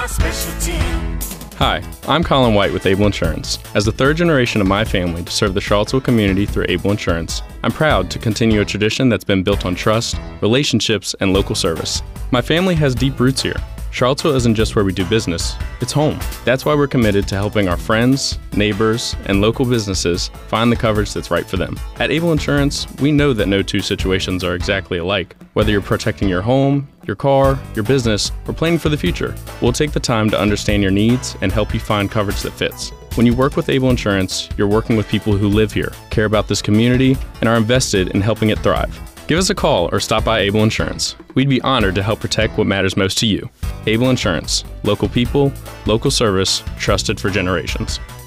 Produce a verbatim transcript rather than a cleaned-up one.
Specialty. Hi, I'm Colin White with Able Insurance. As the third generation of my family to serve the Charlottesville community through Able Insurance, I'm proud to continue a tradition that's been built on trust, relationships, and local service. My family has deep roots here. Charlottesville isn't just where we do business, it's home. That's why we're committed to helping our friends, neighbors, and local businesses find the coverage that's right for them. At Able Insurance, we know that no two situations are exactly alike. Whether you're protecting your home, your car, your business, or planning for the future, we'll take the time to understand your needs and help you find coverage that fits. When you work with Able Insurance, you're working with people who live here, care about this community, and are invested in helping it thrive. Give us a call or stop by Able Insurance. We'd be honored to help protect what matters most to you. Able Insurance. Local people, local service, trusted for generations.